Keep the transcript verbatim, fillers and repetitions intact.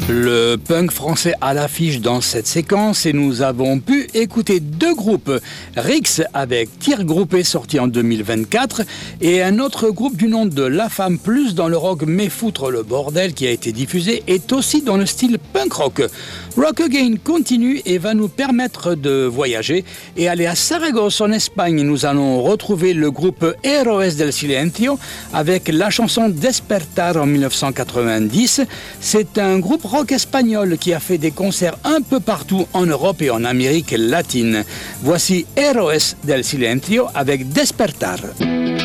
Le punk français à l'affiche dans cette séquence et nous avons pu écouter deux groupes. Rix avec Tir Groupé sorti en deux mille vingt-quatre et un autre groupe du nom de La Femme Plus dans le rock Mais Foutre le Bordel qui a été diffusé est aussi dans le style punk rock. Rock Again continue et va nous permettre de voyager et aller à Saragosse en Espagne. Nous allons retrouver le groupe Héroes del Silencio avec la chanson Despertar en dix-neuf cent quatre-vingt-dix. C'est un groupe rock espagnol qui a fait des concerts un peu partout en Europe et en Amérique latine. Voici Héroes del Silencio avec Despertar.